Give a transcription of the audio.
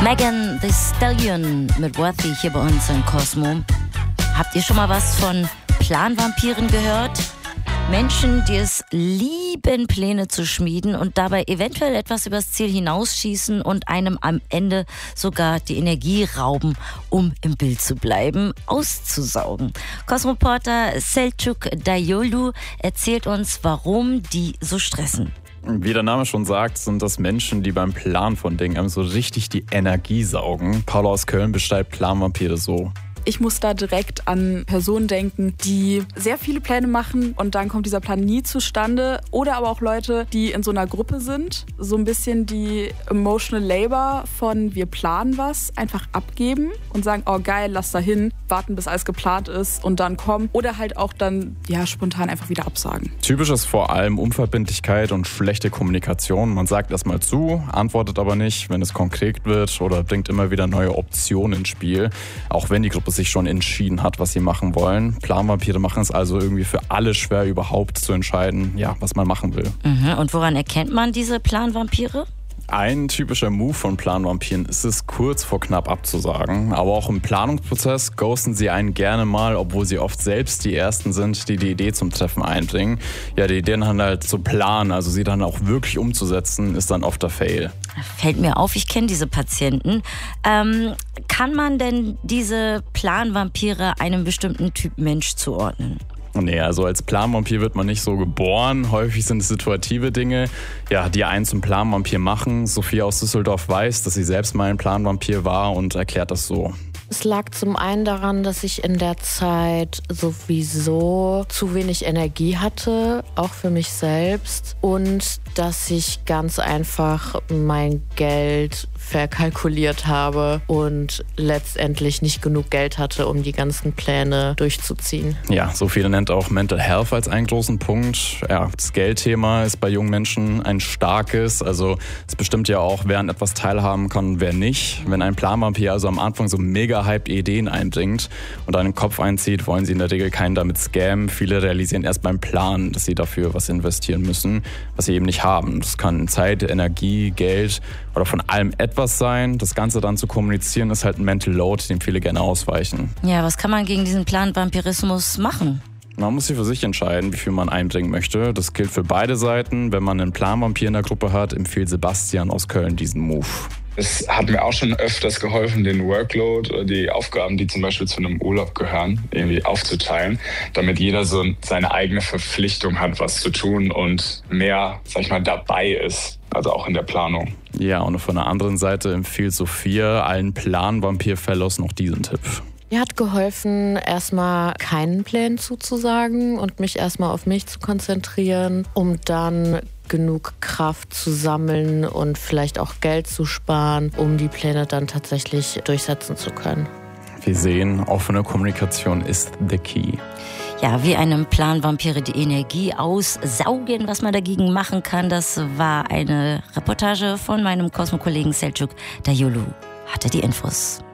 Megan Thee Stallion mit Worthy hier bei uns in Cosmo. Habt ihr schon mal was von Planvampiren gehört? Menschen, die es lieben, Pläne zu schmieden und dabei eventuell etwas übers Ziel hinausschießen und einem am Ende sogar die Energie rauben, um im Bild zu bleiben, auszusaugen. Cosmoporter Selçuk Dayolu erzählt uns, warum die so stressen. Wie der Name schon sagt, sind das Menschen, die beim Plan von Dingen einem so richtig die Energie saugen. Paula aus Köln beschreibt Planvampire so. Ich muss da direkt an Personen denken, die sehr viele Pläne machen und dann kommt dieser Plan nie zustande. Oder aber auch Leute, die in so einer Gruppe sind, so ein bisschen die emotional labor von wir planen was, einfach abgeben und sagen, oh geil, lass da hin, warten bis alles geplant ist und dann kommen. Oder halt auch dann spontan einfach wieder absagen. Typisch ist vor allem Unverbindlichkeit und schlechte Kommunikation. Man sagt erstmal zu, antwortet aber nicht, wenn es konkret wird oder bringt immer wieder neue Optionen ins Spiel. Auch wenn die Gruppe sich schon entschieden hat, was sie machen wollen. Planvampire machen es also irgendwie für alle schwer, überhaupt zu entscheiden, was man machen will. Und woran erkennt man diese Planvampire? Ein typischer Move von Planvampiren ist es, kurz vor knapp abzusagen. Aber auch im Planungsprozess ghosten sie einen gerne mal, obwohl sie oft selbst die Ersten sind, die die Idee zum Treffen einbringen. Ja, die Idee dann halt zu planen, also sie dann auch wirklich umzusetzen, ist dann oft der Fail. Fällt mir auf, ich kenne diese Patienten. Kann man denn diese Planvampire einem bestimmten Typ Mensch zuordnen? Nee, also als Planvampir wird man nicht so geboren. Häufig sind es situative Dinge, die einen zum Planvampir machen. Sophia aus Düsseldorf weiß, dass sie selbst mal ein Planvampir war und erklärt das so. Es lag zum einen daran, dass ich in der Zeit sowieso zu wenig Energie hatte, auch für mich selbst. Und dass ich ganz einfach mein Geld verkalkuliert habe und letztendlich nicht genug Geld hatte, um die ganzen Pläne durchzuziehen. Ja, Sophia nennt auch Mental Health als einen großen Punkt. Ja, das Geldthema ist bei jungen Menschen ein starkes. Also es bestimmt ja auch, wer an etwas teilhaben kann und wer nicht. Wenn ein Planvampir also am Anfang so mega hyped Ideen einbringt und einen Kopf einzieht, wollen sie in der Regel keinen damit scammen. Viele realisieren erst beim Planen, dass sie dafür was investieren müssen, was sie eben nicht haben. Das kann Zeit, Energie, Geld oder von allem etwas sein. Das Ganze dann zu kommunizieren, ist halt ein Mental Load, dem viele gerne ausweichen. Ja, was kann man gegen diesen Planvampirismus machen? Man muss sich für sich entscheiden, wie viel man einbringen möchte. Das gilt für beide Seiten. Wenn man einen Planvampir in der Gruppe hat, empfiehlt Sebastian aus Köln diesen Move. Es hat mir auch schon öfters geholfen, den Workload oder die Aufgaben, die zum Beispiel zu einem Urlaub gehören, irgendwie aufzuteilen, damit jeder so seine eigene Verpflichtung hat, was zu tun und mehr, dabei ist, also auch in der Planung. Ja, und von der anderen Seite empfiehlt Sophia allen Planvampir-Fellows noch diesen Tipp. Mir hat geholfen, erstmal keinen Plänen zuzusagen und mich erstmal auf mich zu konzentrieren, um dann genug Kraft zu sammeln und vielleicht auch Geld zu sparen, um die Pläne dann tatsächlich durchsetzen zu können. Wir sehen, offene Kommunikation ist the key. Ja, wie einem Planvampire die Energie aussaugen, was man dagegen machen kann, das war eine Reportage von meinem Cosmo-Kollegen Selçuk Dayolu. Hatte die Infos.